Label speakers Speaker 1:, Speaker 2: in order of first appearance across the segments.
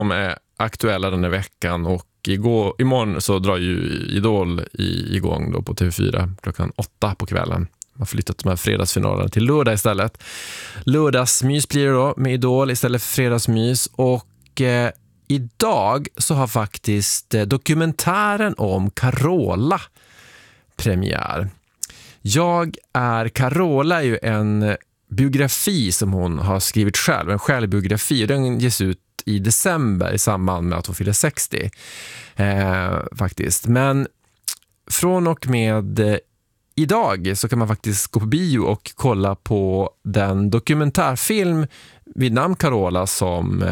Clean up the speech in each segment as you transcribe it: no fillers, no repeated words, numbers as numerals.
Speaker 1: De är aktuella den här veckan och imorgon så drar ju Idol igång då på TV4 klockan 8 på kvällen. Man har flyttat de här fredagsfinalerna till lördag istället. Lördagsmys blir det då med Idol istället för fredagsmys. Och idag så har faktiskt dokumentären om Carola premiär. Jag är Carola är ju en biografi som hon har skrivit själv, en självbiografi, och den ges ut i december i samband med att hon fyller 60 faktiskt. Men från och med idag så kan man faktiskt gå på bio och kolla på den dokumentärfilm vid namn Carola som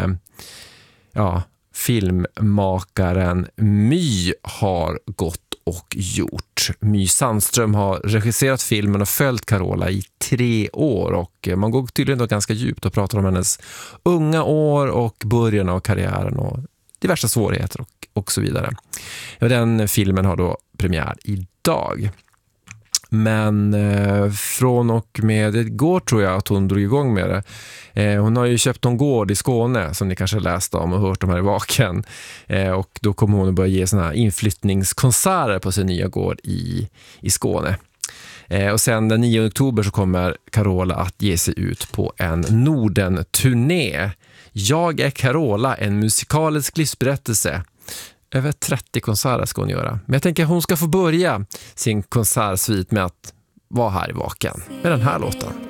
Speaker 1: filmmakaren My har gått och gjort. My Sandström har regisserat filmen och följt Carola i 3 år, och man går tydligen då ganska djupt och pratar om hennes unga år och början av karriären och diverse svårigheter och så vidare. Och den filmen har då premiär idag. Men från och med igår tror jag att hon drog igång med det. Hon har ju köpt en gård i Skåne som ni kanske läst om och hört om här i Vaken. Och då kommer hon att börja ge såna här inflyttningskonserter på sin nya gård i Skåne. Och sen den 9 oktober så kommer Carola att ge sig ut på en Norden-turné. Jag är Carola, en musikalisk livsberättelse. Över 30 konserter ska hon göra. Men jag tänker att hon ska få börja sin konsertsvit med att vara här i Vaken med den här låten.